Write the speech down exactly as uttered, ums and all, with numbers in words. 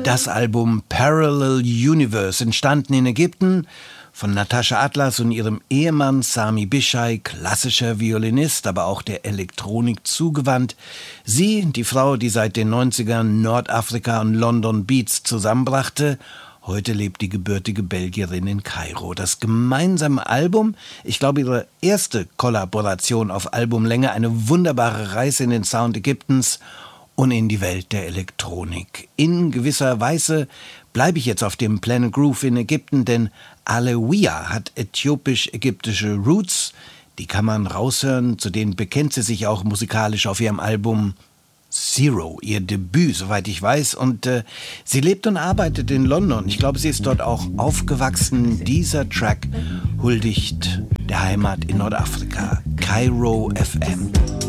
Das Album Parallel Universe, entstanden in Ägypten von Natascha Atlas und ihrem Ehemann Sami Bishai, klassischer Violinist, aber auch der Elektronik zugewandt. Sie, die Frau, die seit den neunzigern Nordafrika und London Beats zusammenbrachte. Heute lebt die gebürtige Belgierin in Kairo. Das gemeinsame Album, ich glaube ihre erste Kollaboration auf Albumlänge, eine wunderbare Reise in den Sound Ägyptens und in die Welt der Elektronik. In gewisser Weise bleibe ich jetzt auf dem Planet Groove in Ägypten, denn Alewia hat äthiopisch-ägyptische Roots. Die kann man raushören, zu denen bekennt sie sich auch musikalisch auf ihrem Album Zero, ihr Debüt, soweit ich weiß. Und äh, sie lebt und arbeitet in London. Ich glaube, sie ist dort auch aufgewachsen. Dieser Track huldigt der Heimat in Nordafrika. Kairo F M.